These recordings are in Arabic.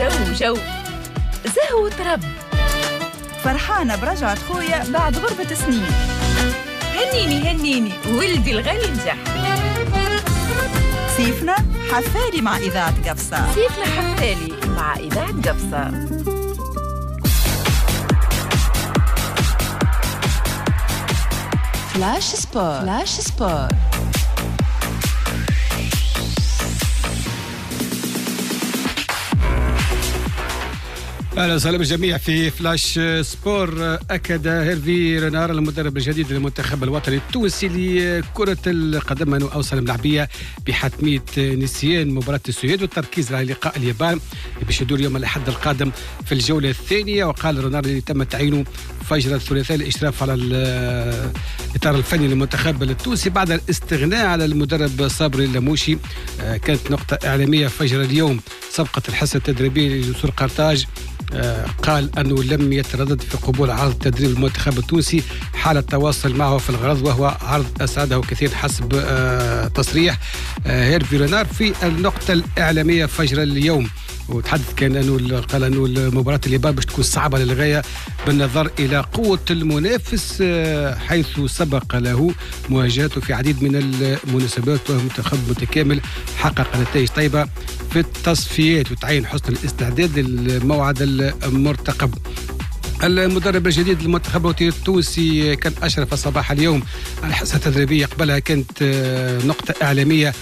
جو زهو طرب. فرحانة برجعة خويا بعد غربة سنين. هنيني ولدي الغالي نجح. صيفنا حفالي مع إذاعة قفصة. فلاش سبور. أهلا وسهلا بالجميع في فلاش سبور. أكد هيرفي رينار المدرب الجديد للمنتخب الوطني التونسي لكرة القدم أنه أوصل الملاعبية بحتمية نسيان مباراة السويد والتركيز على لقاء اليابان باش يدور يوم الأحد القادم في الجولة الثانية. وقال رينار اللي تم تعيينه فجر الثلاثاء الإشراف على الإطار الفني للمنتخب التونسي بعد الاستغناء على المدرب صابري اللاموشي. كانت نقطة إعلامية فجر اليوم سبقت الحصة التدريبية لجسور قرطاج. قال أنه لم يتردد في قبول عرض تدريب المنتخب التونسي حال التواصل معه في الغرض، وهو عرض أسعده كثير حسب تصريح هيرفي رينار في النقطة الإعلامية فجر اليوم. وتحدث كان أنه قال أنه المباراة اليابان باش تكون صعبة للغاية بالنظر إلى قوة المنافس، حيث سبق له مواجهته في عديد من المناسبات، وهو منتخب متكامل حقق نتائج طيبة في التصفيات وتعين حسن الاستعداد للموعد المرتقب. المدرب الجديد للمنتخب الوطني التونسي كان أشرف صباح اليوم على الحصة التدريبية، قبلها كانت نقطة إعلامية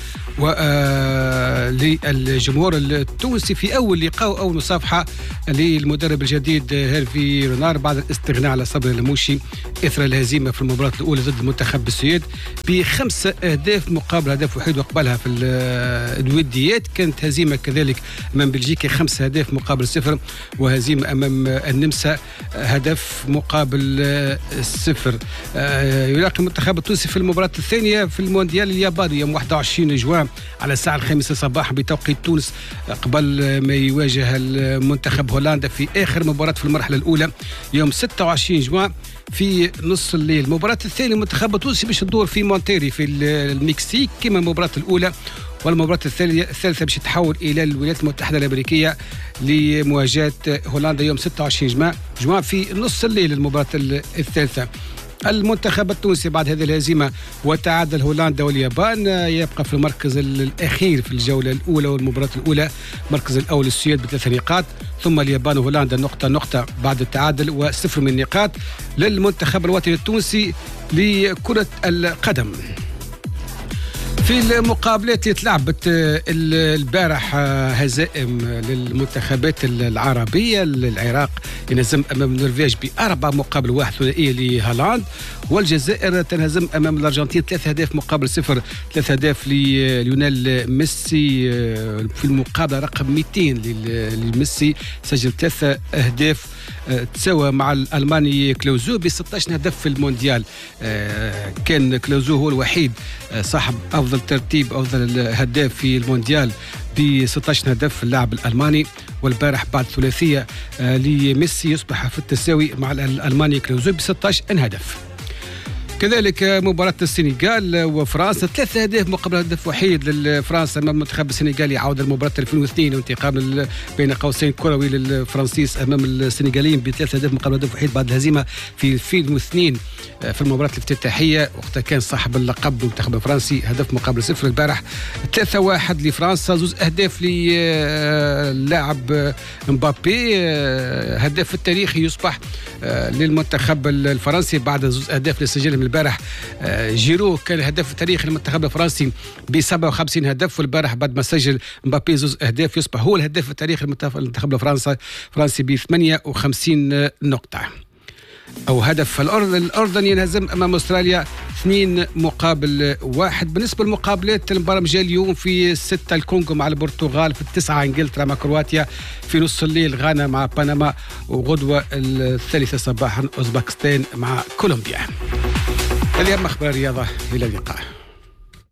للجمهور التونسي في أول لقاء أو مصافحة للمدرب الجديد هيرفي رينار بعد الاستغناء على صبري اللاموشي إثر الهزيمة في المباراة الأولى ضد المنتخب السويد ب5 أهداف مقابل هدف وحيد، وقبلها في الوديات كانت هزيمة كذلك أمام بلجيكا 5 أهداف مقابل 0، وهزيمة أمام النمسا هدف مقابل 0. يلاقي المنتخب التونسي في المباراة الثانية في المونديال الياباني يوم 21 جوان على الساعة 5 صباحا بتوقيت تونس، قبل ما يواجه المنتخب هولندا في آخر مباراة في المرحلة الأولى يوم 26 جوان في نص الليل. المباراة الثانية المنتخب التونسي باش تدور في مونتيري في المكسيك كما المباراة الأولى، والمباراة الثالثة باش تتحول إلى الولايات المتحدة الأمريكية لمواجهة هولندا يوم 26 جوان في نص الليل المباراة الثالثة. المنتخب التونسي بعد هذه الهزيمة وتعادل هولندا واليابان يبقى في المركز الأخير في الجولة الأولى والمباراة الأولى. المركز الأول السويد ب3 نقاط، ثم اليابان وهولندا نقطة بعد التعادل و0 من نقاط للمنتخب الوطني التونسي لكرة القدم. في المقابلات اللي تلعبت البارح هزائم للمنتخبات العربية. العراق ينهزم أمام النرويج ب4-1 ثنائية لهولاند، والجزائر تنهزم أمام الأرجنتين 3 أهداف مقابل 0. 3 أهداف ليونيل ميسي في المقابلة رقم 200 لميسي، سجل 3 أهداف تساوى مع الألماني كلوزو ب16 هدف في المونديال. كان كلوزو هو الوحيد صاحب أفضل ترتيب أفضل هداف في المونديال ب16 هدف اللاعب الألماني، والبارح بعد ثلاثية لميسي يصبح في التساوي مع الألماني كلوزو ب16 هدف. كذلك مباراة السنغال وفرنسا 3 أهداف مقابل هدف وحيد لفرنسا أمام المنتخب السنغالي، عودة المباراة 2002 وانتقام بين قوسين كروي للفرنسيس أمام السنغاليين ب3 أهداف مقابل هدف وحيد بعد الهزيمة في 2002 في المباراة الافتتاحية، وقتها كان صاحب اللقب المنتخب الفرنسي هدف مقابل 0. البارح 3-1 لفرنسا، 2 أهداف للاعب مبابي هداف التاريخي يصبح للمنتخب الفرنسي بعد 2 أهداف لسجلهم البارح. جيرو كان الهداف التاريخي للمنتخب الفرنسي ب57 هدف، والبارح بعد ما سجل مبابي 2 أهداف يصبح هو الهداف التاريخي للمنتخب الفرنسي ب58 نقطة أو هدف. الأردن ينهزم أمام أستراليا 2-1. بالنسبة للمقابلات المبارمجة اليوم في 6 الكونغو مع البرتغال، في 9 إنجلترا مع كرواتيا، في نص الليل غانا مع بنما، وغدوة 3 صباحا أوزبكستان مع كولومبيا. هذه أهم أخبار الرياضة، إلى اللقاء.